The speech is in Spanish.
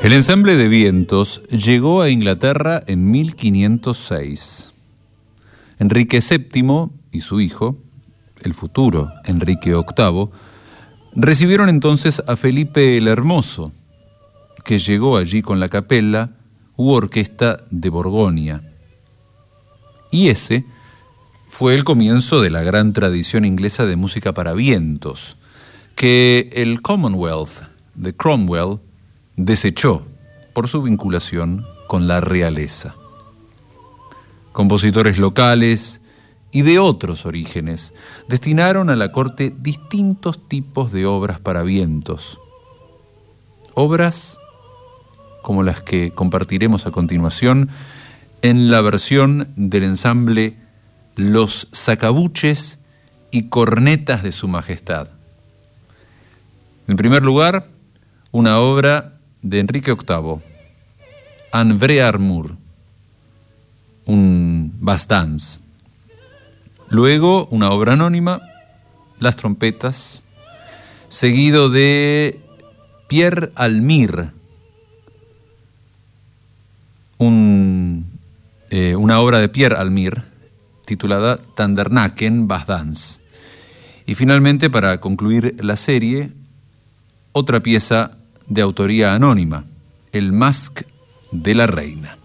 El ensamble de vientos llegó a Inglaterra en 1506. Enrique VII y su hijo, el futuro Enrique VIII, recibieron entonces a Felipe el Hermoso, que llegó allí con la capella u orquesta de Borgoña. Y ese fue el comienzo de la gran tradición inglesa de música para vientos, que el Commonwealth de Cromwell desechó por su vinculación con la realeza. Compositores locales y de otros orígenes destinaron a la corte distintos tipos de obras para vientos. Obras como las que compartiremos a continuación en la versión del ensamble Los Sacabuches y Cornetas de Su Majestad. En primer lugar, una obra de Enrique VIII, Un vrai amour, un basse dance. Luego, una obra anónima, Las Trompetas, seguido de Pierre Almir, una obra de Pierre Almir titulada Tandernaken Bass Dance. Y finalmente, para concluir la serie, otra pieza de autoría anónima, El Masque de la Reina.